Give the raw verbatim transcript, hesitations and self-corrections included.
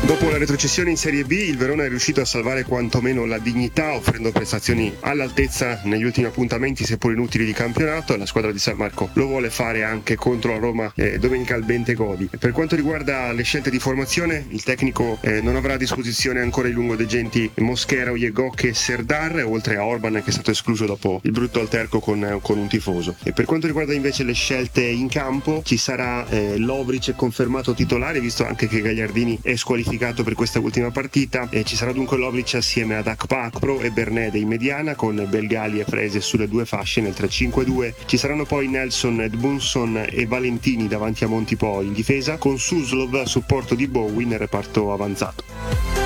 Dopo la retrocessione in Serie B, il Verona è riuscito a salvare quantomeno la dignità, offrendo prestazioni all'altezza negli ultimi appuntamenti, seppur inutili, di campionato. La squadra di San Marco lo vuole fare anche contro la Roma eh, domenica al Bentegodi. Per quanto riguarda le scelte di formazione, il tecnico eh, non avrà a disposizione ancora i lungodegenti Mosquera, Ojegok e Serdar, oltre a Orban, che è stato escluso dopo il brutto alterco con, con un tifoso. E per quanto riguarda invece le scelte in campo, ci sarà eh, Lovric confermato titolare, visto anche che Gagliardini è squalificato per questa ultima partita, e ci sarà dunque Lovric assieme ad Akpakpro e Bernede in mediana, con Belgali e Frese sulle due fasce nel tre cinque due. Ci saranno poi Nelson, Edmundson e Valentini davanti a Montipò in difesa, con Suslov a supporto di Bowie nel reparto avanzato.